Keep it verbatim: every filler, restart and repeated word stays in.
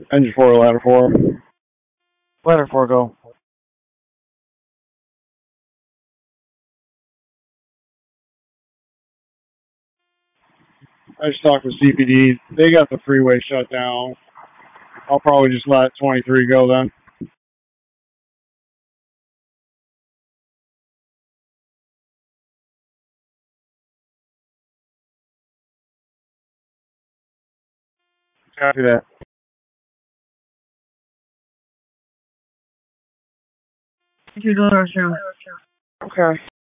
Engine four, ladder four. Ladder four, go. I just talked with C P D. They got the freeway shut down. I'll probably just let twenty-three go then. Copy that. Two dollars. Okay.